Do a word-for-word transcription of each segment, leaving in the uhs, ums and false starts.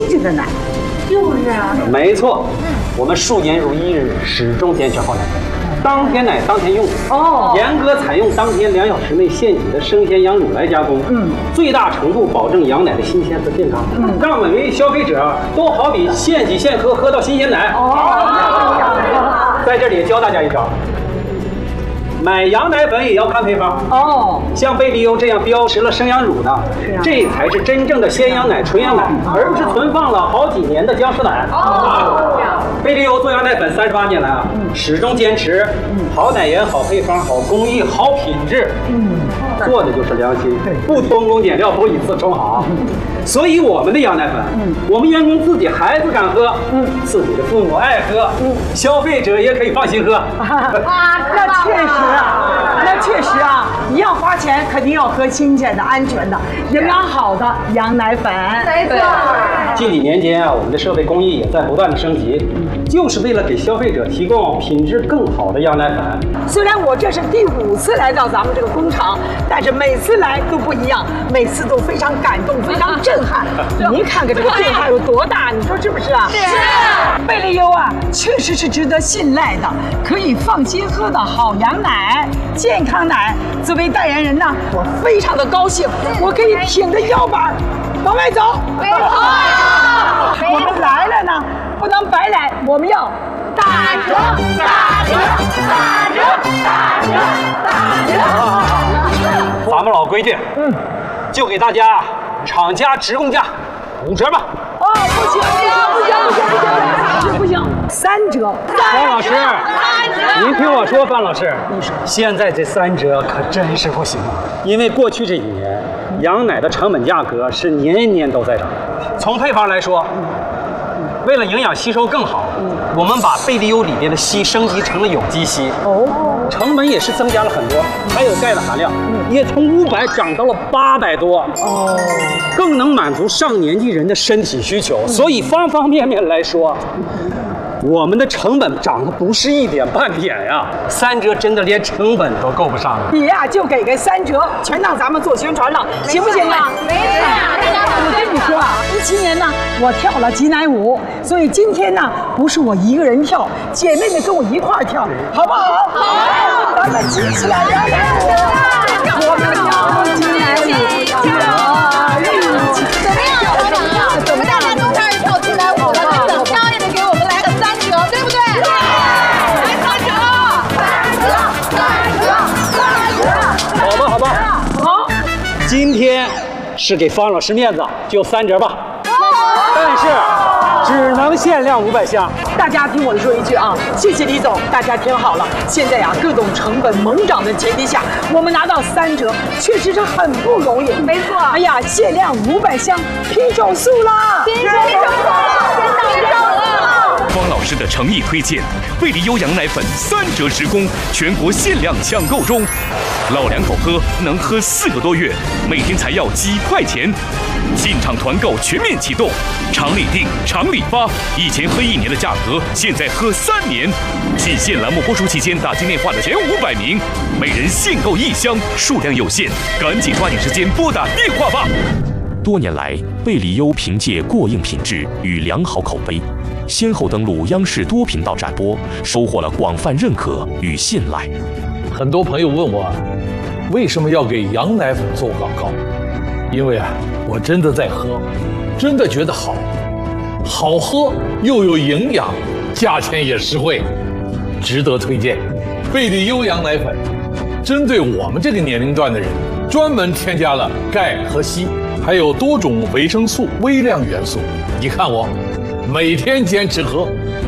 质的奶。就是啊， 没错，我们数年如一日，始终坚持好奶。 当天奶当天用哦，严格采用当天两小时内现挤的生鲜羊乳来加工，嗯，最大程度保证羊奶的新鲜和健康，嗯，让每位消费者都好比现挤现喝，喝到新鲜奶。哦，在这里教大家一招，买羊奶粉也要看配方哦，像贝利优这样标识了生羊乳的，这才是真正的鲜羊奶、纯羊奶，而不是存放了好几年的僵尸奶。哦。 贝利优做羊奶粉三十八年来啊，嗯、始终坚持好奶源、好配方、好工艺、好品质，嗯，做的就是良心，不偷工减料，不以次充好。嗯、所以我们的羊奶粉，嗯，我们员工自己孩子敢喝，嗯，自己的父母爱喝，嗯，消费者也可以放心喝。 啊，那确实啊，那确实啊，一样花钱，肯定要喝新鲜的、安全的、营养好的羊奶粉。没错。 近几年间啊，我们的设备工艺也在不断的升级。 就是为了给消费者提供品质更好的羊奶粉。 虽然我这是第五次来到咱们这个工厂，但是每次来都不一样，每次都非常感动，非常震撼。您看看这个变化有多大，你说是不是啊？是。贝利优啊，确实是值得信赖的，可以放心喝的好羊奶、健康奶。作为代言人呢，我非常的高兴，我可以挺着腰板往外走。没错。我们来了呢。 不能白来，我们要打折，打折，打折，打折，打折。 咱们老规矩，嗯，就给大家厂家直供价五折吧。 哦，不行，不行，不行，不行，不行，三折。 方老师，您听我说，范老师，现在这三折可真是不行啊，因为过去这几年羊奶的成本价格是年年都在涨，从配方来说。 为了营养吸收更好，嗯、我们把贝利优里面的硒升级成了有机硒，哦，成本也是增加了很多，还有钙的含量，嗯、也从五百涨到了八百多，哦，更能满足上年纪人的身体需求，嗯、所以方方面面来说。我们的成本涨的不是一点半点呀，三折真的连成本都够不上了。 你呀就给个三折，全当咱们做宣传了，行不行啊？没事。我跟你说啊，一七年呢，我跳了挤奶舞，所以今天呢不是我一个人跳，姐妹们跟我一块儿跳，好不好？好，咱们挤起来挤奶舞，我们跳挤奶舞，跳一起。怎么样，老板？怎么大家都开始跳挤奶舞了？等商也得给我们来个三折，对不对？对，来三折，三折，三折，三折。 好吧，好吧，好。今天是给方老师面子，就三折吧。但是只能限量五百箱。 大家听我说一句啊，谢谢李总，大家听好了。现在呀、啊，各种成本猛涨的前提下，我们拿到三折，确实是很不容易。没错。哎呀，限量五百箱，拼手速啦！拼手速了，拼到手了。 方老师的诚意推荐，贝利优羊奶粉三折直供，全国限量抢购中。老两口喝能喝四个多月，每天才要几块钱。进场团购全面启动，厂里订，厂里发。以前喝一年的价格，现在喝三年。仅限栏目播出期间打进电话的前五百名，每人限购一箱，数量有限，赶紧抓紧时间拨打电话吧。多年来，贝利优凭借过硬品质与良好口碑，先后登陆央视多频道展播，收获了广泛认可与信赖。 很多朋友问我，为什么要给羊奶粉做广告？因为啊，我真的在喝，真的觉得好，好喝又有营养，价钱也实惠，值得推荐。贝利优羊奶粉针对我们这个年龄段的人，专门添加了钙和硒，还有多种维生素、微量元素。你看我每天坚持喝。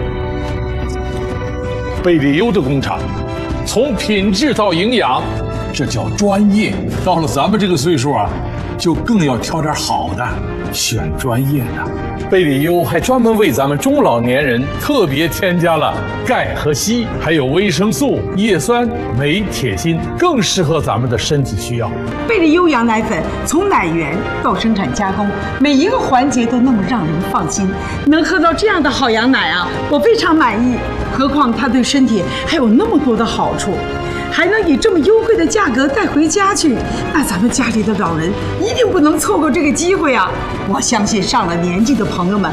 贝利优的工厂，从品质到营养，这叫专业。到了咱们这个岁数啊，就更要挑点好的，选专业的。贝利优还专门为咱们中老年人特别添加了钙和硒，还有维生素、叶酸、镁、铁、锌，更适合咱们的身体需要。 贝利优羊奶粉从奶源到生产加工，每一个环节都那么让人放心。能喝到这样的好羊奶啊，我非常满意。何况它对身体还有那么多的好处。 还能以这么优惠的价格带回家去，那咱们家里的老人一定不能错过这个机会啊！我相信上了年纪的朋友们